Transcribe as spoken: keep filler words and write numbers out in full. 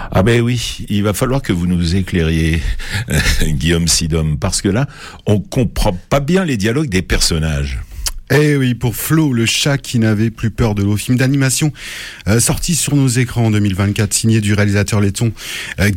Ah ben oui, il va falloir que vous nous éclairiez, Guillaume Sidom, parce que là, on comprend pas bien les dialogues des personnages. Eh oui, pour Flo, le chat qui n'avait plus peur de l'eau, film d'animation euh, sorti sur nos écrans en deux mille vingt-quatre, signé du réalisateur letton euh,